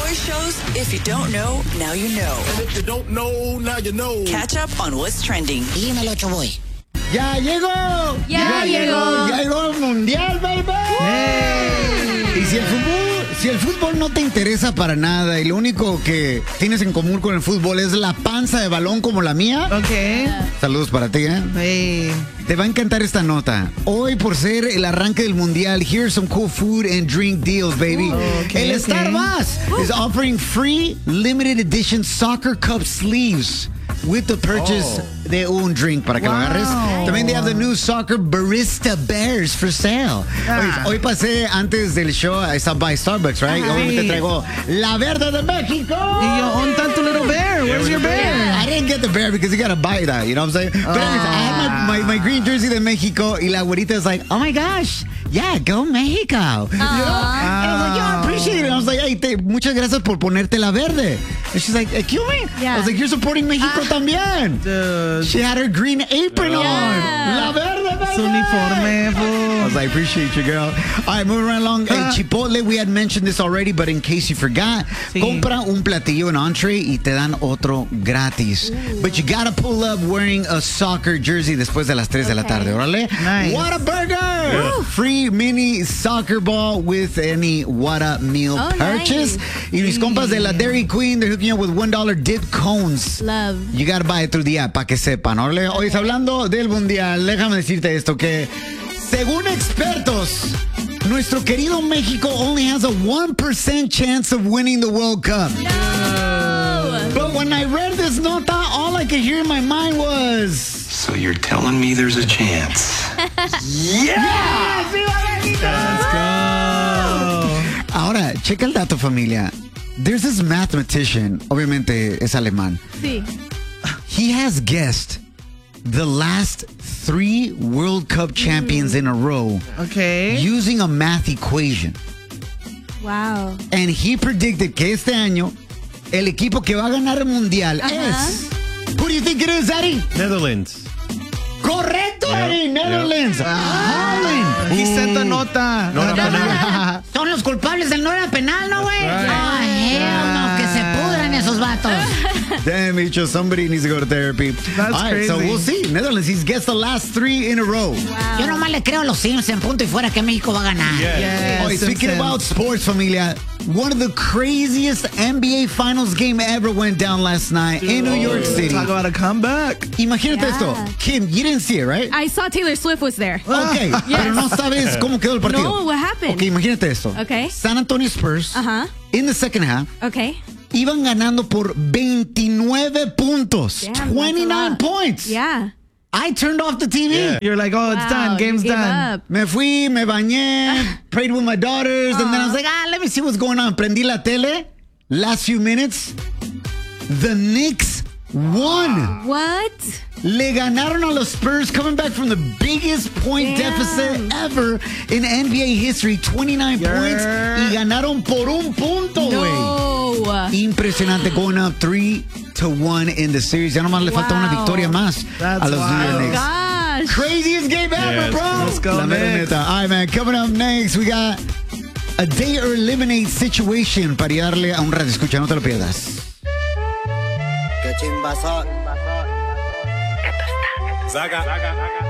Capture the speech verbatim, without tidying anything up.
Boy shows, if you don't know, now you know. And if you don't know, now you know. Catch up on what's trending. Dímelo, Choboy. ¡Ya llegó! ¡Ya llegó! ¡Ya llegó el Mundial, baby! Hey. Y si el fútbol, si el fútbol no te interesa para nada y lo único que tienes en común con el fútbol es la panza de balón como la mía. Ok. Saludos para ti, ¿eh? Hey. Te va a encantar esta nota. Hoy, por ser el arranque del Mundial, here's some cool food and drink deals, baby. Okay, el okay. Starbucks is offering free limited edition soccer cup sleeves with the purchase Oh. de un drink para que Wow. lo agarres. También they have the new soccer barista bears for sale. Ah. Hoy, hoy pasé antes del show, I stopped by Starbucks, right? Ajá. Hoy te Sí. traigo la verde de México. Y yo, on tanto little bear. Where's your bear? I didn't get the bear because you gotta buy that, you know what I'm saying? But anyways, I had my, my, my green jersey de México y la güerita is like, oh my gosh, yeah, go Mexico. You know? And I was like, yeah, I appreciate it. I was like, hey, te, muchas gracias por ponerte la verde. And she's like, excuse me? Yeah. I was like, you're supporting Mexico también. Dude. She had her green apron on. La verde, baby. Su uniforme, I fool. was like, appreciate you, girl. All right, moving right along. El Chipotle, we had mentioned this already, but in case you forgot, Sí. compra un platillo en entree y te dan otro gratis. But you gotta pull up wearing a soccer jersey después de las tres de la tarde, órale? Nice. What a burger! Free mini soccer ball with any Whata meal Oh, purchase. nice. Y mis compas de la Dairy Queen, they're hooking you up with one dollar dip cones. Love. You gotta buy it through the app para que sepan, órale. Hoy está hablando del Mundial. Déjame decirte esto, que según expertos, nuestro querido México only has a one percent chance of winning the World Cup. No. But when I read this nota, all I could hear in my mind was... So you're telling me there's a chance? ¡Yeah! Let's go. Ahora, checa el dato, familia. There's this mathematician, obviamente es alemán. Sí. He has guessed the last three World Cup champions in a row Okay. using a math equation. Wow. And he predicted que este año el equipo que va a ganar el Mundial Ajá. es... Who do you think it is, Eddie? Netherlands. Correcto, Eddie. Netherlands. Holland. He sent the nota. No, no, no, no. Son los culpables del no era penal, ¿no, güey? Ah, hell no, que se pudran esos vatos. Damn, Micho, somebody needs to go to therapy. That's All right, so crazy. we'll see. Netherlands, he's guessed the last three in a row. Yo nomás le creo a los Sims en punto y fuera que México va a ganar. Yes, Oh, speaking Simpson. about sports, familia, one of the craziest N B A Finals game ever went down last night in New York City. Talk about a comeback. Imagínate Yeah. esto. Kim, you didn't see it, right? I saw Taylor Swift was there. Ok, pero no sabes cómo quedó el partido. No, what happened? Ok, imagínate esto. Okay. San Antonio Spurs, Ajá. in the second half, Okay. iban ganando por veintinueve puntos. Damn, that's a twenty-nine lot. points. Yeah. I turned off the T V. Yeah. You're like, oh, it's Wow, done. you Game's gave done. up. Me fui, me bañé, prayed with my daughters, and then I was like, ah, let me see what's going on. Prendí la tele. Last few minutes, the Knicks won. What? Le ganaron a los Spurs, coming back from the biggest point Damn. deficit ever in N B A history, twenty-nine Yeah. points, y ganaron por un punto, güey. No. Impresionante, going up three to one in the series. Ya nomás le falta una Wow. victoria más That's a los New York wild. Knicks. Gosh. Craziest game ever, Yes. bro. Let's go, La mera Knicks. neta. All right, man. Coming up next, we got a day or eliminate situation para darle a un radio escucha. No te lo pierdas. Qué chimbazo. Zaga.